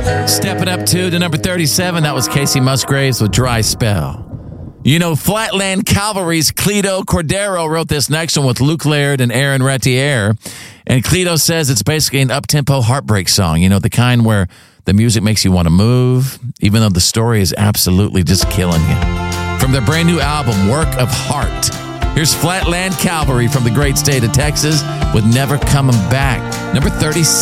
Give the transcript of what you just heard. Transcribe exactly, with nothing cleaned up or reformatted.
Stepping up two to number thirty-seven, that was Casey Musgraves with Dry Spell. You know, Flatland Cavalry's Cleto Cordero wrote this next one with Luke Laird and Aaron Retier. And Cleto says it's basically an up-tempo heartbreak song. You know, the kind where the music makes you want to move, even though the story is absolutely just killing you. From their brand new album, Work of Heart, here's Flatland Cavalry from the great state of Texas with Never Coming Back, number thirty-six.